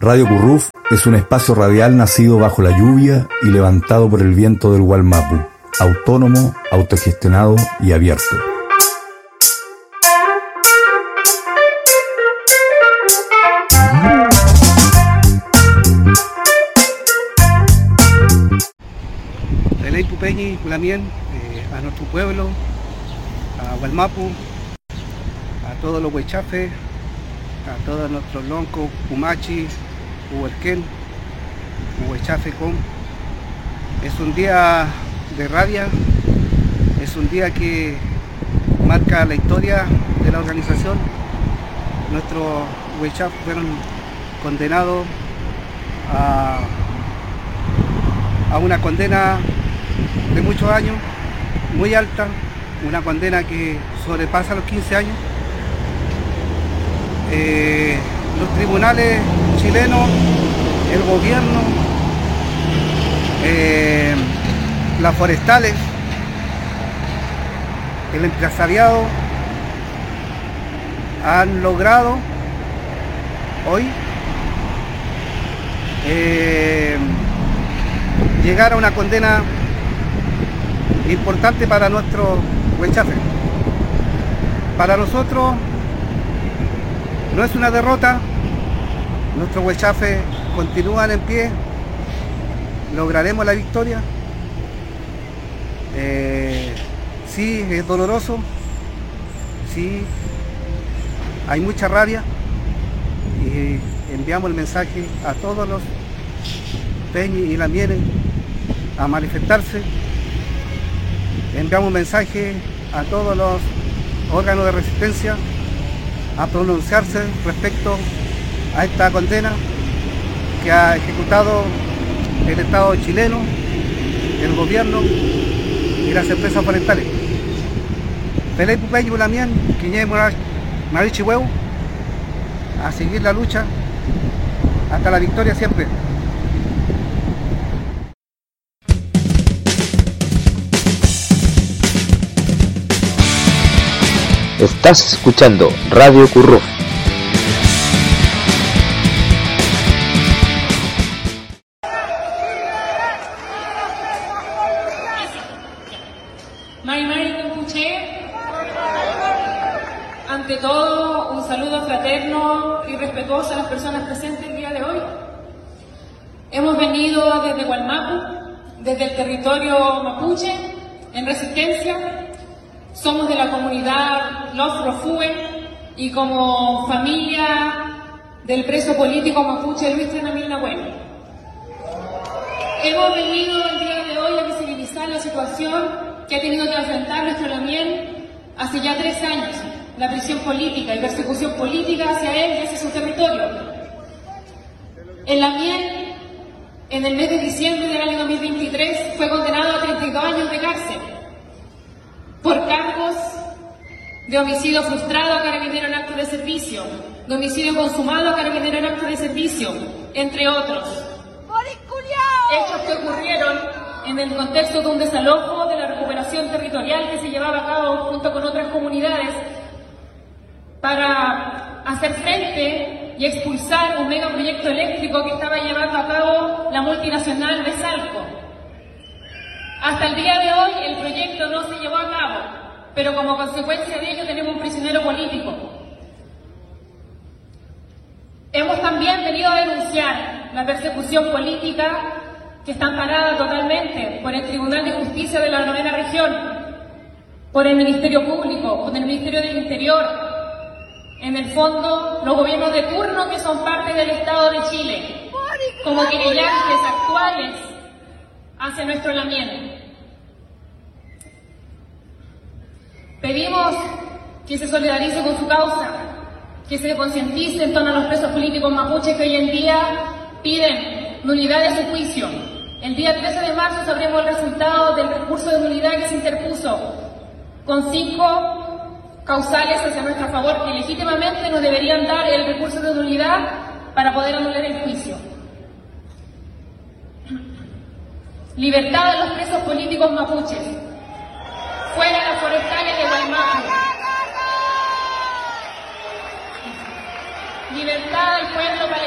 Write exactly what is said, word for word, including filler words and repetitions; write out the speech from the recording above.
Radio Curruf es un espacio radial nacido bajo la lluvia y levantado por el viento del Wallmapu, autónomo, autogestionado y abierto. Belén Pupeñi, Culamien, eh, a nuestro pueblo, a Wallmapu, a todos los huechafes, a todos nuestros loncos, Pumachi, Huerquén, Huechafe Com. Es un día de rabia, es un día que marca la historia de la organización. Nuestros huechafes fueron condenados a, a una condena de muchos años, muy alta, una condena que sobrepasa los quince años. Eh, los tribunales chilenos, el gobierno, eh, las forestales, el empresariado han logrado hoy eh, llegar a una condena importante para nuestro huechafe. Para nosotros no es una derrota, nuestros huechafes continúan en pie, lograremos la victoria. Eh, sí, es doloroso, sí, hay mucha rabia y enviamos el mensaje a todos los peñis y lamienes a manifestarse. Enviamos un mensaje a todos los órganos de resistencia a pronunciarse respecto a esta condena que ha ejecutado el Estado chileno, el gobierno y las empresas forestales. Belén Pupeñi, Ulamien, Quiñé, Marichi Huevo, a seguir la lucha hasta la victoria siempre. Estás escuchando Radio Curruf. Mari Mari Campuché, ante todo un saludo fraterno y respetuoso a las personas presentes el día de hoy. Hemos venido desde Wallmapu, desde el territorio mapuche, en resistencia. Somos de la comunidad Los Rofue y como familia del preso político mapuche Luis Trenamil Nahuel. Hemos venido el día de hoy a visibilizar la situación que ha tenido que enfrentar nuestro Lamien hace ya tres años, la prisión política y persecución política hacia él y hacia su territorio. El Lamien, en el mes de diciembre del año dos mil veintitrés, fue condenado a treinta y dos años de cárcel por cargos de homicidio frustrado a carabinero en acto de servicio, de homicidio consumado a carabinero en acto de servicio, entre otros. Hechos que ocurrieron en el contexto de un desalojo de la recuperación territorial que se llevaba a cabo junto con otras comunidades para hacer frente y expulsar un megaproyecto eléctrico que estaba llevando a cabo la multinacional Besalco. Hasta el día de hoy el proyecto no se llevó a cabo, pero como consecuencia de ello tenemos un prisionero político. Hemos también venido a denunciar la persecución política que está amparada totalmente por el Tribunal de Justicia de la Novena Región, por el Ministerio Público, por el Ministerio del Interior, en el fondo los gobiernos de turno que son parte del Estado de Chile, como querellantes actuales hacia nuestro Lamien. Pedimos que se solidarice con su causa, que se concientice en torno a los presos políticos mapuches que hoy en día piden nulidad de su juicio. El día trece de marzo sabremos el resultado del recurso de nulidad que se interpuso, con cinco causales hacia nuestro favor que legítimamente nos deberían dar el recurso de nulidad para poder anular el juicio. Libertad de los presos políticos mapuches. Fuera las forestales de Wallmapu. Libertad del pueblo